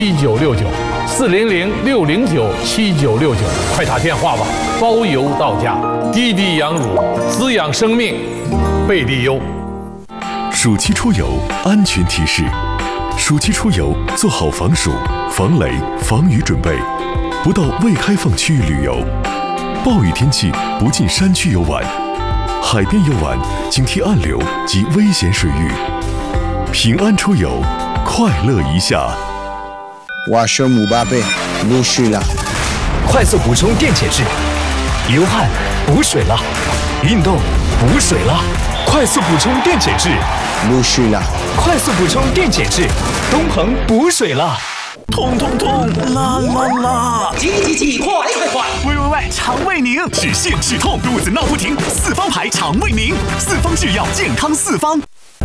7969，400-609-7969，快打电话吧，包邮到家。滴滴羊乳，滋养生命，贝利优。 暑期出游安全提示：暑期出游做好防暑、防雷、防雨准备，不到未开放区域旅游。暴雨天气不进山区游玩，海边游玩警惕暗流及危险水域。平安出游，快乐一下。 我是姆巴佩，不是了。 快速补充电解质，流汗补水了，运动补水了，快速补充电解质， 不是了。 快速补充电解质，东鹏补水了。 痛痛痛，啦啦啦！ 急，快！ 喂，肠胃宁，止泻止痛，肚子闹不停，四方牌肠胃宁，四方制药，健康四方。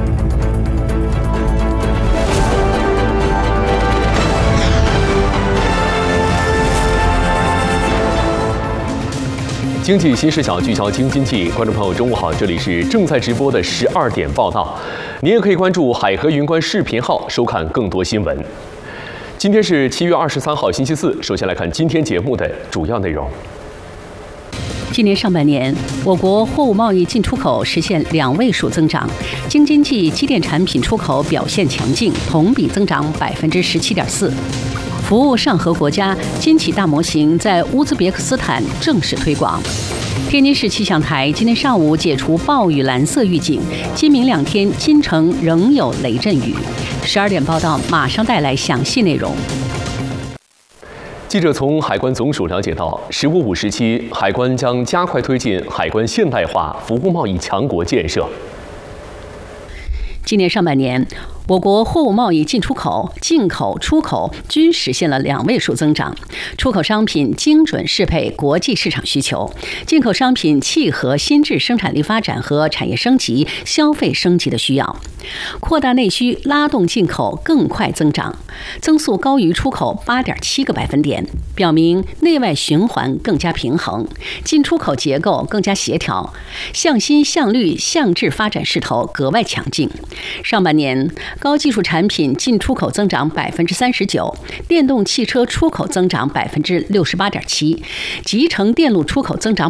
经济新视角聚焦京津冀，观众朋友中午好，这里是正在直播的12点报道，您也可以关注海河云观视频号收看更多新闻。今天是7月23号星期四，首先来看今天节目的主要内容。 今年上半年，我国货物贸易进出口实现2位数增长，京津冀机电产品出口表现强劲，同比增长17.4%。服务上合国家金企大模型在乌兹别克斯坦正式推广。天津市气象台今天上午解除暴雨蓝色预警，今明2天京城仍有雷阵雨。12点报道马上带来详细内容。 记者从海关总署了解到，“15五”时期，海关将加快推进海关现代化、服务贸易强国建设。 今年上半年，我国货物贸易进出口、进口、出口均实现了2位数增长。出口商品精准适配国际市场需求，进口商品契合新质生产力发展和产业升级、消费升级的需要，扩大内需，拉动进口更快增长，增速高于出口8.7个百分点，表明内外循环更加平衡，进出口结构更加协调，向新向绿向质发展势头格外强劲。上半年，高技术产品进出口增长39%，电动汽车出口增长68.7%，集成电路出口增长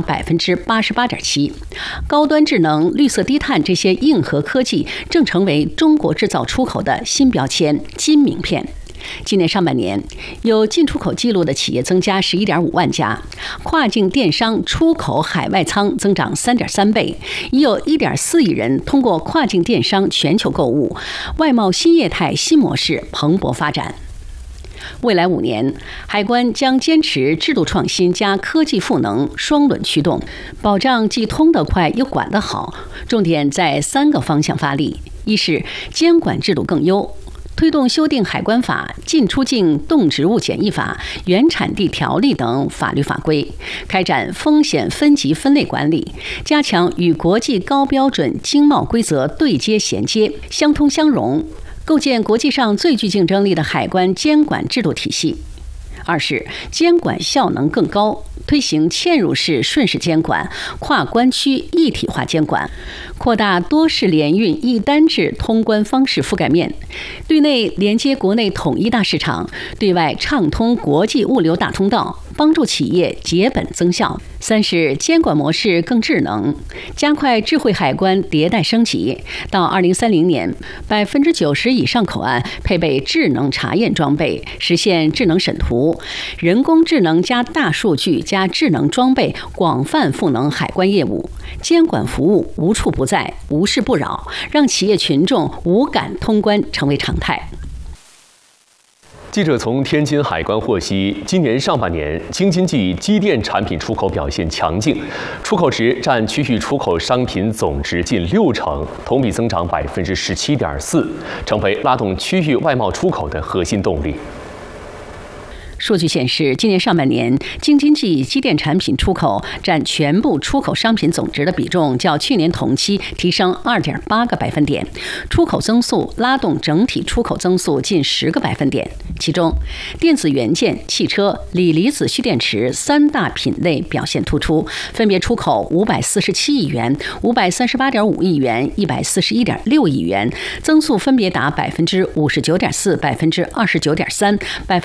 88.7%。高端智能、绿色低碳这些硬核科技正成为中国制造出口的新标签、金名片。今年上半年，有进出口记录的企业增加11.5万家，跨境电商出口海外仓增长3.3倍，已有1.4亿人通过跨境电商全球购物，外贸新业态新模式蓬勃发展。未来5年，海关将坚持制度创新加科技赋能双轮驱动，保障既通得快又管得好，重点在3个方向发力：一是监管制度更优，推动修订海关法、进出境动植物检疫法、原产地条例等法律法规，开展风险分级分类管理，加强与国际高标准经贸规则对接衔接、相通相融，构建国际上最具竞争力的海关监管制度体系。二是监管效能更高，推行嵌入式顺势监管、跨关区一体化监管，扩大多式联运一单制通关方式覆盖面，对内连接国内统一大市场，对外畅通国际物流大通道，帮助企业节本增效。三是监管模式更智能，加快智慧海关迭代升级，到2030年，90%以上口岸配备智能查验装备，实现智能审图，人工智能加大数据加智能装备广泛赋能海关业务，监管服务无处不在，无事不扰，让企业群众无感通关成为常态。 记者从天津海关获悉，今年上半年京津冀机电产品出口表现强劲，出口值占区域出口商品总值近60%，同比增长17.4%，成为拉动区域外贸出口的核心动力。 数据显示，今年上半年京津冀机电产品出口占全部出口商品总值的比重，较去年同期提升2.8个百分点，出口增速拉动整体出口增速近10个百分点。其中，电子元件、汽车、锂离子蓄电池3大品类表现突出，分别出口547亿元、538.5亿元、141.6亿元，增速分别达59.4%、29.3%、